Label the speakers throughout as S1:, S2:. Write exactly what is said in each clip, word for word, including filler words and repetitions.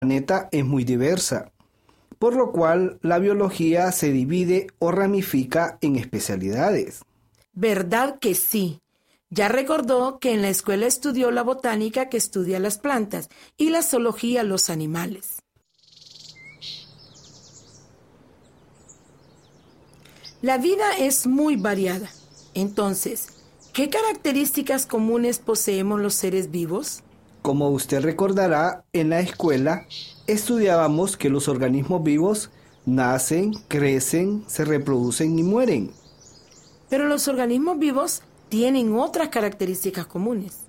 S1: planeta es muy diversa, por lo cual la biología se divide o ramifica en especialidades.
S2: ¿Verdad que sí? Ya recordó que en la escuela estudió la botánica, que estudia las plantas, y la zoología, los animales. La vida es muy variada. Entonces, ¿qué características comunes poseemos los seres vivos?
S1: Como usted recordará, en la escuela estudiábamos que los organismos vivos nacen, crecen, se reproducen y mueren.
S2: Pero los organismos vivos tienen otras características comunes.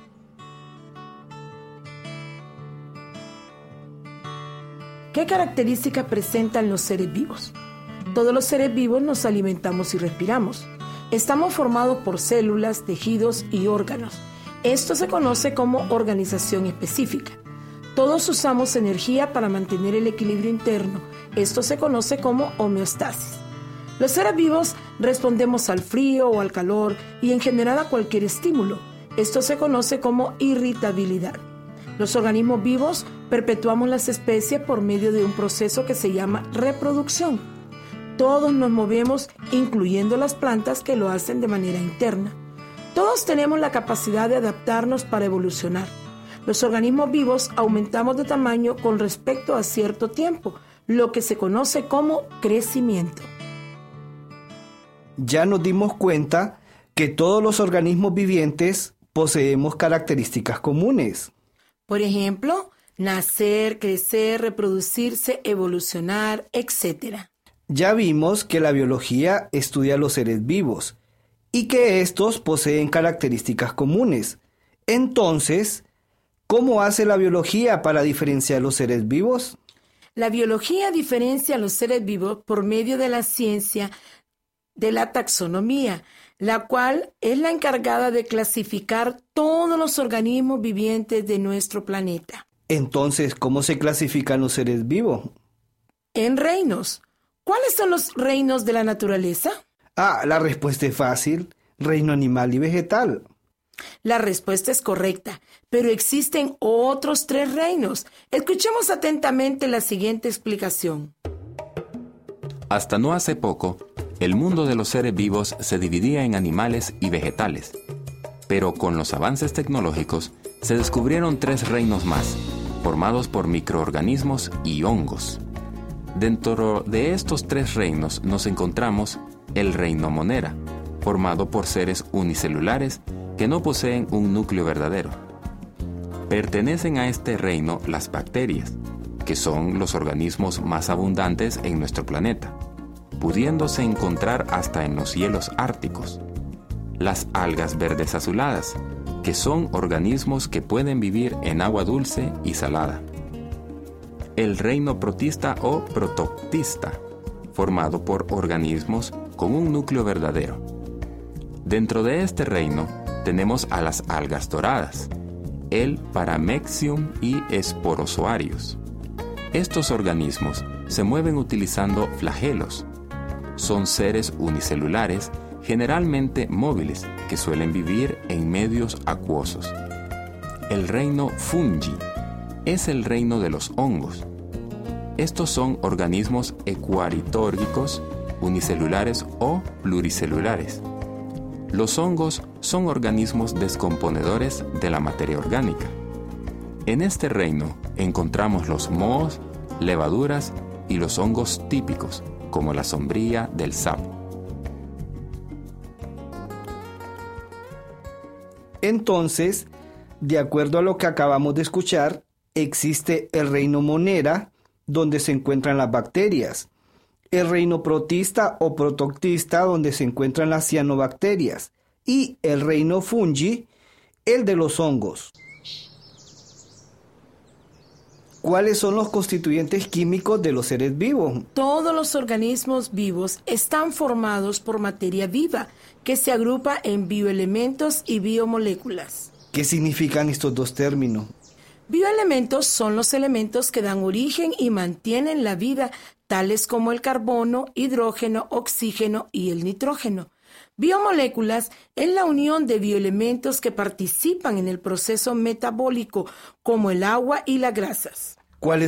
S2: ¿Qué características presentan los seres vivos? Todos los seres vivos nos alimentamos y respiramos. Estamos formados por células, tejidos y órganos. Esto se conoce como organización específica. Todos usamos energía para mantener el equilibrio interno. Esto se conoce como homeostasis. Los seres vivos respondemos al frío o al calor y en general a cualquier estímulo. Esto se conoce como irritabilidad. Los organismos vivos perpetuamos las especies por medio de un proceso que se llama reproducción. Todos nos movemos, incluyendo las plantas, que lo hacen de manera interna. Todos tenemos la capacidad de adaptarnos para evolucionar. Los organismos vivos aumentamos de tamaño con respecto a cierto tiempo, lo que se conoce como crecimiento.
S1: Ya nos dimos cuenta que todos los organismos vivientes poseemos características comunes.
S2: Por ejemplo, nacer, crecer, reproducirse, evolucionar, etcétera.
S1: Ya vimos que la biología estudia los seres vivos y que estos poseen características comunes. Entonces, ¿cómo hace la biología para diferenciar los seres vivos?
S2: La biología diferencia a los seres vivos por medio de la ciencia de la taxonomía, la cual es la encargada de clasificar todos los organismos vivientes de nuestro planeta.
S1: Entonces, ¿cómo se clasifican los seres vivos?
S2: En reinos. ¿Cuáles son los reinos de la naturaleza?
S1: Ah, la respuesta es fácil. Reino animal y vegetal.
S2: La respuesta es correcta, pero existen otros tres reinos. Escuchemos atentamente la siguiente explicación.
S3: Hasta no hace poco, el mundo de los seres vivos se dividía en animales y vegetales. Pero con los avances tecnológicos se descubrieron tres reinos más, formados por microorganismos y hongos. Dentro de estos tres reinos nos encontramos el reino monera, formado por seres unicelulares que no poseen un núcleo verdadero. Pertenecen a este reino las bacterias, que son los organismos más abundantes en nuestro planeta, pudiéndose encontrar hasta en los hielos árticos. Las algas verdes azuladas, que son organismos que pueden vivir en agua dulce y salada. El reino protista o protoctista, formado por organismos con un núcleo verdadero. Dentro de este reino tenemos a las algas doradas, el Paramexium y esporozoarios. Estos organismos se mueven utilizando flagelos. Son seres unicelulares, generalmente móviles, que suelen vivir en medios acuosos. El reino Fungi es el reino de los hongos. Estos son organismos ecuaritórgicos, unicelulares o pluricelulares. Los hongos son organismos descomponedores de la materia orgánica. En este reino encontramos los mohos, levaduras y los hongos típicos, como la sombría del sapo.
S1: Entonces, de acuerdo a lo que acabamos de escuchar, existe el reino monera, donde se encuentran las bacterias, el reino protista o protoctista, donde se encuentran las cianobacterias, y el reino fungi, el de los hongos. ¿Cuáles son los constituyentes químicos de los seres vivos?
S2: Todos los organismos vivos están formados por materia viva, que se agrupa en bioelementos y biomoléculas.
S1: ¿Qué significan estos dos términos?
S2: Bioelementos son los elementos que dan origen y mantienen la vida, tales como el carbono, hidrógeno, oxígeno y el nitrógeno. Biomoléculas es la unión de bioelementos que participan en el proceso metabólico, como el agua y las grasas.
S1: ¿Cuáles